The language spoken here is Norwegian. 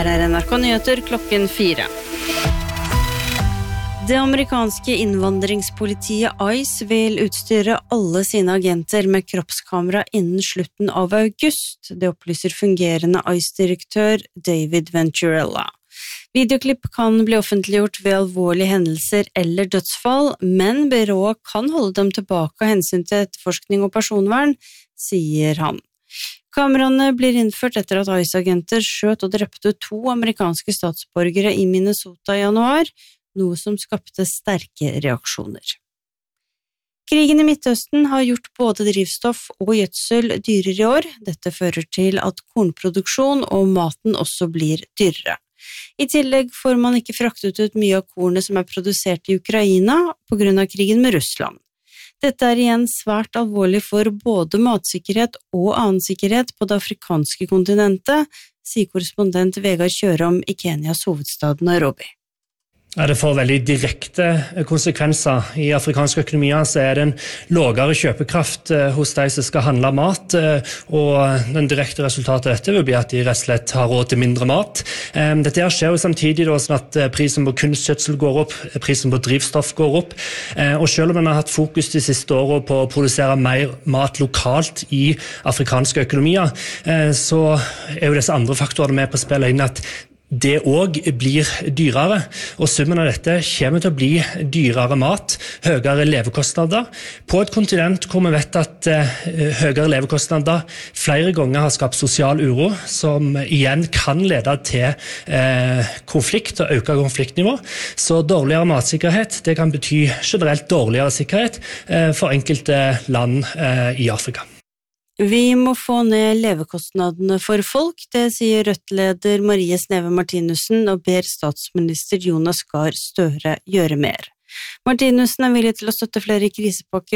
Her NRK Nyheter klokken 4. Det amerikanske innvandringspolitiet ICE vil utstyre alle sine agenter med kroppskamera innen slutten av august. Det opplyser fungerende ICE-direktør David Venturella. Videoklipp kan bli offentliggjort ved alvorlige hendelser eller dødsfall, men byrået kan holde dem tilbake av hensyn til etterforskning og personvern, sier han. Kameraene blir innført etter at ICE-agenter skjøt og drepte 2 amerikanske statsborgere i Minnesota i januar, noe som skapte sterke reaksjoner. Krigen i Midtøsten har gjort både drivstoff og gjødsel dyrere i år. Dette fører til at kornproduksjon og maten også blir dyrere. I tillegg får man ikke fraktet ut mye av kornet som er produsert i Ukraina på grunn av krigen med Russland. Dette er igjen svært alvorlig for både matsikkerhet og annen sikkerhet på det afrikanske kontinentet, sier korrespondent Vegard Kjørom i Kenias hovedstad Nairobi. Det får veldig direkte konsekvenser. I afrikanske økonomier så det en lavere kjøpekraft hos de som skal handle mat, og den direkte resultatet av dette vil bli at de rett og slett har råd til mindre mat. Dette skjer jo samtidig sånn at prisen på kunstgjødsel går opp, prisen på drivstoff går opp, og selv om man har hatt fokus de siste årene på å produsere mer mat lokalt i afrikanske økonomier, så jo disse andre faktorene med på å spille inn at det også blir dyrere, og summen av dette kommer til å bli dyrere mat, høyere levekostnader, på et kontinent hvor vi vet at høyere levekostnader flere ganger har skapt sosial uro, som igjen kan lede til konflikt og øke konfliktnivå. Så dårligere matsikkerhet, det kan bety generelt dårligere sikkerhet for enkelte land i Afrika. Vi må få ned levekostnadene for folk, det sier Rødt-leder Marie Sneve Martinussen og ber statsminister Jonas Gahr Støre gjøre mer. Martinussen er villig til å støtte flere krisepakker